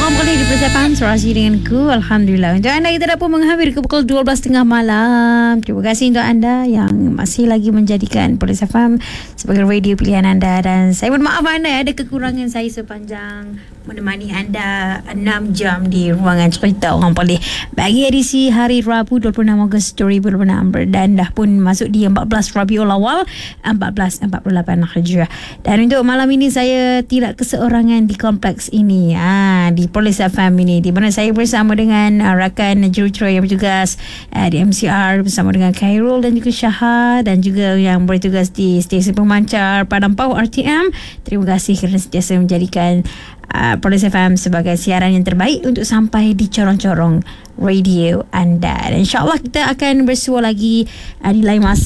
Orang boleh di persiapan Serasi denganku. Alhamdulillah. Untuk anda kita dapat menghampiri ke pukul 12.30 malam. Terima kasih untuk anda yang masih lagi menjadikan Polis FM sebagai radio pilihan anda. Dan saya mohon maaf anda ada kekurangan saya sepanjang menemani anda 6 jam di ruangan cerita orang Polis. Bagi edisi hari Rabu 26 Ogos 2026 dan dah pun masuk di 14 Rabiul Awal 1448 Hijrah. Dan untuk malam ini saya tidak keseorangan di kompleks ini. Di Polis FM ini, di mana saya bersama dengan rakan jurutera yang bertugas di MCR bersama dengan Khairul dan juga Syahad, dan juga yang bertugas di stesen pemancar Padang Pauh RTM. Terima kasih kerana sentiasa menjadikan Polis FM sebagai siaran yang terbaik untuk sampai di corong-corong radio anda. Dan insyaAllah kita akan bersua lagi di lain masa